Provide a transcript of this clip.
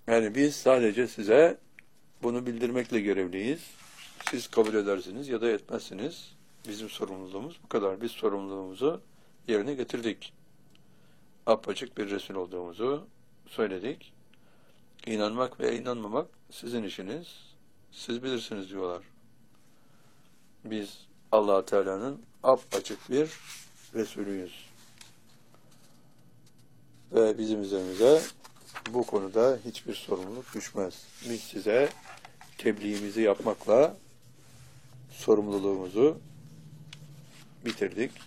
Yani biz sadece size bunu bildirmekle görevliyiz. Siz kabul edersiniz ya da etmezsiniz. Bizim sorumluluğumuz bu kadar. Biz sorumluluğumuzu yerine getirdik. Apaçık bir Resul olduğumuzu söyledik. İnanmak veya inanmamak sizin işiniz. Siz bilirsiniz diyorlar. Biz Allah Teala'nın apaçık bir Resulüyüz. Ve bizim üzerimize bu konuda hiçbir sorumluluk düşmez. Biz size tebliğimizi yapmakla sorumluluğumuzu bitirdik.